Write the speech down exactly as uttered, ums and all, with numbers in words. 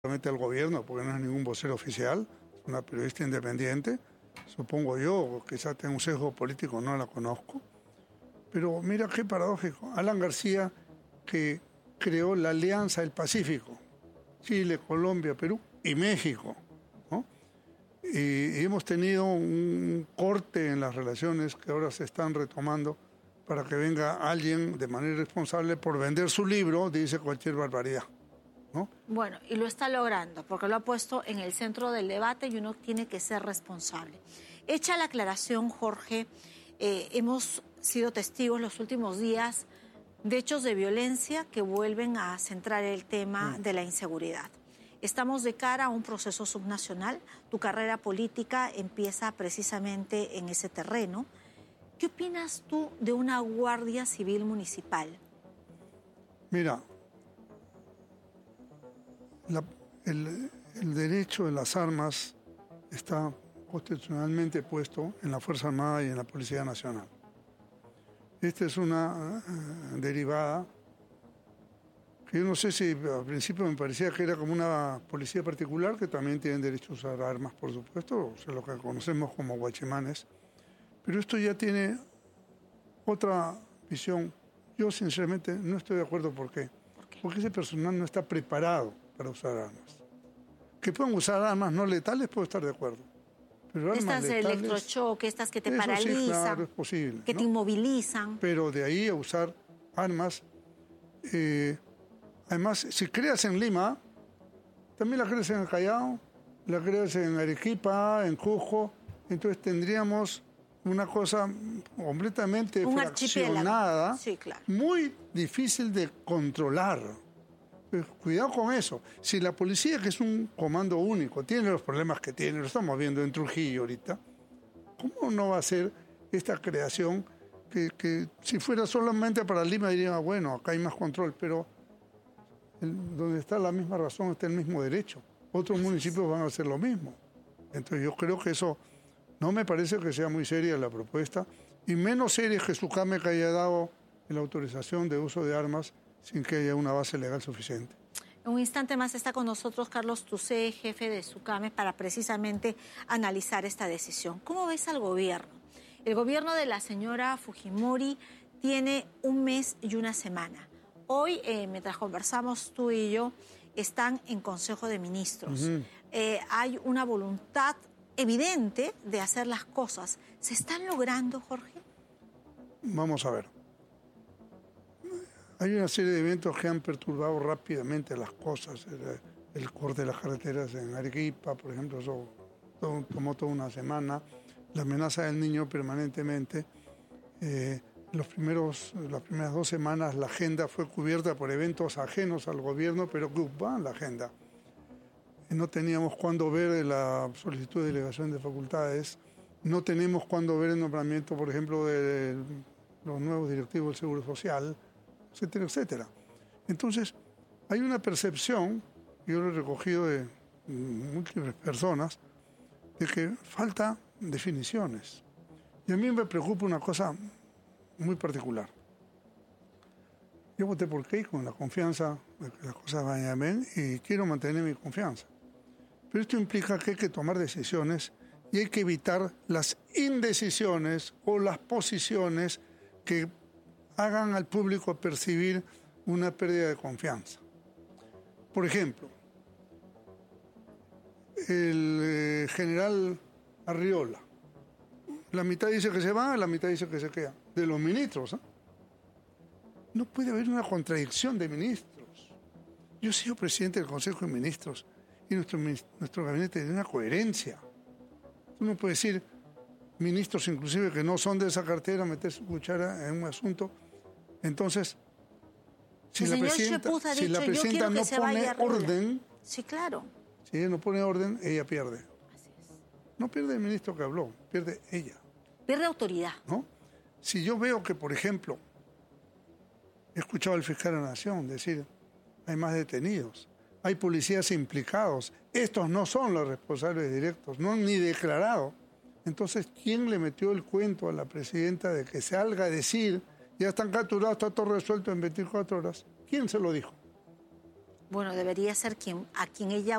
al gobierno, porque no es ningún vocero oficial, es una periodista independiente, supongo yo, quizás tenga un sesgo político, no la conozco. Pero mira qué paradójico, Alan García, que creó la Alianza del Pacífico, Chile, Colombia, Perú y México, ¿no? Y, y hemos tenido un corte en las relaciones que ahora se están retomando para que venga alguien de manera irresponsable por vender su libro, dice cualquier barbaridad, ¿no? Bueno, y lo está logrando, porque lo ha puesto en el centro del debate y uno tiene que ser responsable. Hecha la aclaración, Jorge, eh, hemos sido testigos los últimos días de hechos de violencia que vuelven a centrar el tema de la inseguridad. Estamos de cara a un proceso subnacional. Tu carrera política empieza precisamente en ese terreno. ¿Qué opinas tú de una Guardia Civil Municipal? Mira, la, el, el derecho de las armas está constitucionalmente puesto en la Fuerza Armada y en la Policía Nacional. Esta es una uh, derivada que yo no sé si al principio me parecía que era como una policía particular, que también tienen derecho a usar armas, por supuesto, o sea, lo que conocemos como guachimanes. Pero esto ya tiene otra visión. Yo sinceramente no estoy de acuerdo. ¿Por qué? ¿Por qué? Porque ese personal no está preparado para usar armas. Que puedan usar armas no letales, puedo estar de acuerdo. Pero estas de electrochoque, estas que te eso paralizan, sí, claro, es posible, que ¿no? te inmovilizan. Pero de ahí a usar armas, eh, además, si creas en Lima, también la creas en el Callao, la creas en Arequipa, en Cusco, entonces tendríamos una cosa completamente Un fraccionada, sí, claro, muy difícil de controlar. Pues cuidado con eso. Si la policía, que es un comando único, tiene los problemas que tiene, lo estamos viendo en Trujillo ahorita, ¿cómo no va a ser esta creación que, que si fuera solamente para Lima dirían, ah, bueno, acá hay más control, pero el, donde está la misma razón está el mismo derecho. Otros municipios van a hacer lo mismo. Entonces yo creo que eso no me parece que sea muy seria la propuesta, y menos seria es que Sucame que haya dado la autorización de uso de armas sin que haya una base legal suficiente. En un instante más está con nosotros Carlos Tucé, jefe de Sucame, para precisamente analizar esta decisión. ¿Cómo ves al gobierno? El gobierno de la señora Fujimori tiene un mes y una semana. Hoy, eh, mientras conversamos tú y yo, están en Consejo de Ministros. Uh-huh. eh, hay una voluntad evidente de hacer las cosas. ¿Se están logrando, Jorge? Vamos a ver. Hay una serie de eventos que han perturbado rápidamente las cosas. El, el corte de las carreteras en Arequipa, por ejemplo, eso todo, tomó toda una semana. La amenaza del niño permanentemente. Eh, los primeros, las primeras dos semanas la agenda fue cubierta por eventos ajenos al gobierno, pero que ocupaban la agenda. No teníamos cuándo ver la solicitud de delegación de facultades, no tenemos cuándo ver el nombramiento, por ejemplo, de los nuevos directivos del Seguro Social, etcétera, etcétera. Entonces, hay una percepción, yo lo he recogido de múltiples personas, de que falta definiciones. Y a mí me preocupa una cosa muy particular. Yo voté por Keiko con la confianza de que las cosas vayan bien y quiero mantener mi confianza. Pero esto implica que hay que tomar decisiones y hay que evitar las indecisiones o las posiciones que hagan al público percibir una pérdida de confianza. Por ejemplo, el eh, general Arriola, la mitad dice que se va, la mitad dice que se queda. De los ministros, ¿eh? No puede haber una contradicción de ministros. Yo he sido presidente del Consejo de Ministros y nuestro, nuestro gabinete tiene una coherencia. Tú no puedes decir ministros inclusive que no son de esa cartera, meter su cuchara en un asunto. Entonces, si la presidenta, si la presidenta no pone orden, sí, claro. Si ella no pone orden, ella pierde. Así es. No pierde el ministro que habló, pierde ella. Pierde autoridad. ¿No? Si yo veo que, por ejemplo, he escuchado al fiscal de la Nación decir, hay más detenidos, hay policías implicados, estos no son los responsables directos, no han ni declarado. Entonces, ¿quién le metió el cuento a la presidenta de que salga a decir, ya están capturados, está todo resuelto en veinticuatro horas? ¿Quién se lo dijo? bueno, debería ser quien, a quien ella